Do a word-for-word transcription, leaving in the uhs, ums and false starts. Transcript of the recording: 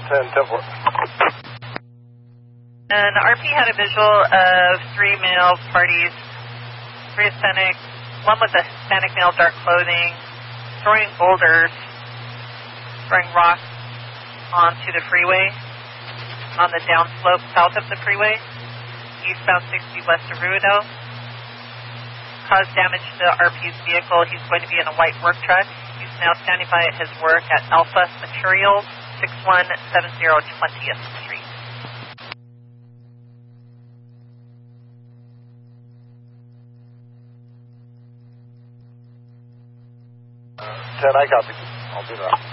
ten, ten four. And R P had a visual of three male parties, three Hispanic, one with a Hispanic male dark clothing, throwing boulders, throwing rocks onto the freeway on the downslope south of the freeway, eastbound sixty west of Ruido. Caused damage to R P's vehicle. He's going to be in a white work truck. He's now standing by at his work at Alpha Materials, six one seven zero twentieth Street. ten, I copy. I'll do that.